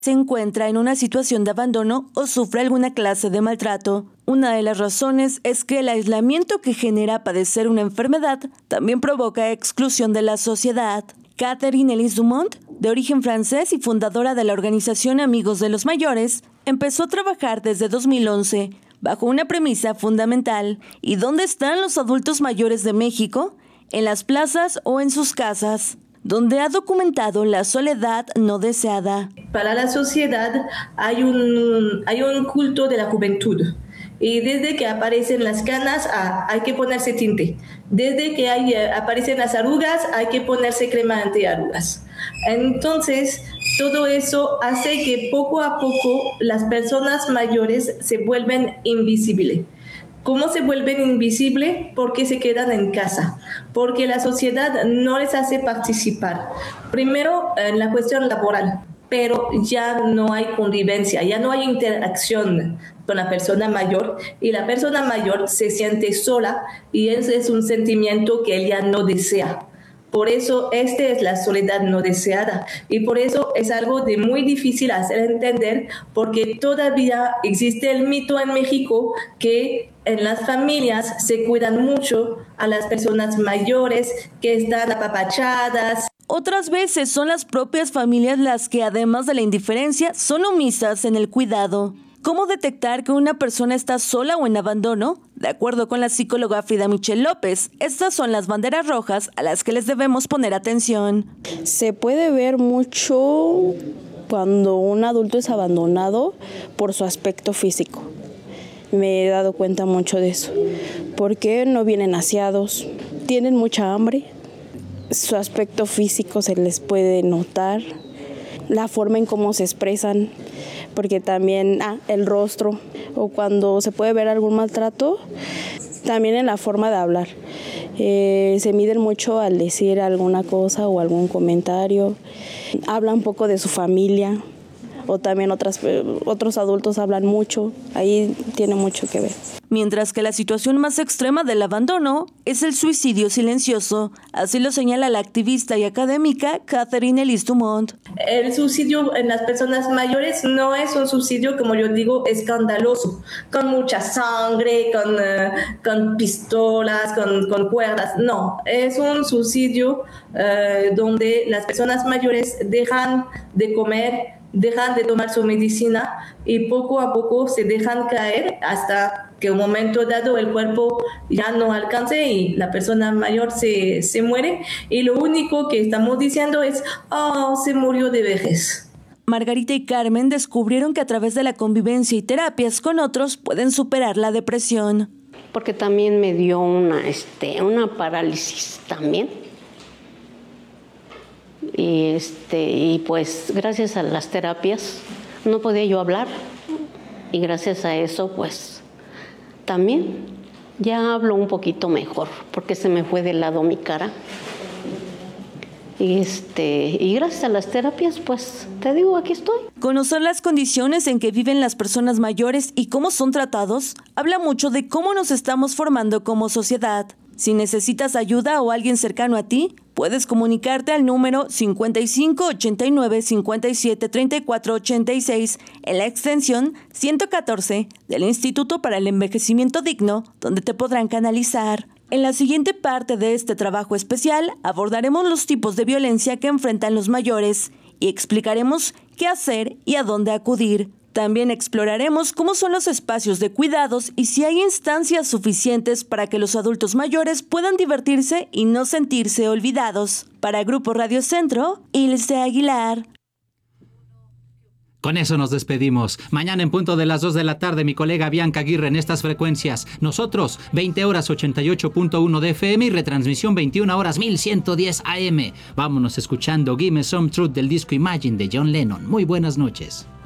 se encuentra en una situación de abandono o sufre alguna clase de maltrato. Una de las razones es que el aislamiento que genera padecer una enfermedad también provoca exclusión de la sociedad. Catherine Elise Dumont, de origen francés y fundadora de la organización Amigos de los Mayores, empezó a trabajar desde 2011 bajo una premisa fundamental. ¿Y dónde están los adultos mayores de México? En las plazas o en sus casas, donde ha documentado la soledad no deseada. Para la sociedad hay un culto de la juventud. Y desde que aparecen las canas, hay que ponerse tinte. Desde que aparecen las arrugas, hay que ponerse crema antiarrugas. Entonces, todo eso hace que poco a poco las personas mayores se vuelven invisibles. ¿Cómo se vuelven invisibles? Porque se quedan en casa, porque la sociedad no les hace participar. Primero, en la cuestión laboral, pero ya no hay convivencia, ya no hay interacción con la persona mayor y la persona mayor se siente sola y ese es un sentimiento que ella no desea. Por eso es la soledad no deseada y por eso es algo de muy difícil hacer entender, porque todavía existe el mito en México que en las familias se cuidan mucho a las personas mayores, que están apapachadas. Otras veces son las propias familias las que, además de la indiferencia, son omisas en el cuidado. ¿Cómo detectar que una persona está sola o en abandono? De acuerdo con la psicóloga Frida Michel López, estas son las banderas rojas a las que les debemos poner atención. Se puede ver mucho cuando un adulto es abandonado por su aspecto físico. Me he dado cuenta mucho de eso, porque no vienen aseados, tienen mucha hambre, su aspecto físico se les puede notar, la forma en cómo se expresan, porque también el rostro, o cuando se puede ver algún maltrato, también en la forma de hablar. Se miden mucho al decir alguna cosa o algún comentario, hablan un poco de su familia, o también otros adultos hablan mucho, ahí tiene mucho que ver. Mientras que la situación más extrema del abandono es el suicidio silencioso, así lo señala la activista y académica Catherine Elise Dumont. El suicidio en las personas mayores no es un suicidio, como yo digo, escandaloso, con mucha sangre, con pistolas, con cuerdas. No, es un suicidio donde las personas mayores dejan de comer, dejan de tomar su medicina y poco a poco se dejan caer hasta que un momento dado el cuerpo ya no alcance y la persona mayor se muere, y lo único que estamos diciendo es se murió de vejez. Margarita y Carmen descubrieron que a través de la convivencia y terapias con otros pueden superar la depresión. Porque también me dio una parálisis también. Y pues gracias a las terapias no podía yo hablar, y gracias a eso pues también ya hablo un poquito mejor, porque se me fue de lado mi cara. Y gracias a las terapias, pues, te digo, aquí estoy. Conocer las condiciones en que viven las personas mayores y cómo son tratados habla mucho de cómo nos estamos formando como sociedad. Si necesitas ayuda o alguien cercano a ti, puedes comunicarte al número 55 89 57 34 86 en la extensión 114 del Instituto para el Envejecimiento Digno, donde te podrán canalizar. En la siguiente parte de este trabajo especial abordaremos los tipos de violencia que enfrentan los mayores y explicaremos qué hacer y a dónde acudir. También exploraremos cómo son los espacios de cuidados y si hay instancias suficientes para que los adultos mayores puedan divertirse y no sentirse olvidados. Para Grupo Radio Centro, Ilse Aguilar. Con eso nos despedimos. Mañana en punto de las 2 de la tarde, mi colega Bianca Aguirre en estas frecuencias. Nosotros, 20 horas 88.1 de FM y retransmisión 21 horas 1110 AM. Vámonos escuchando Give Me Some Truth del disco Imagine de John Lennon. Muy buenas noches.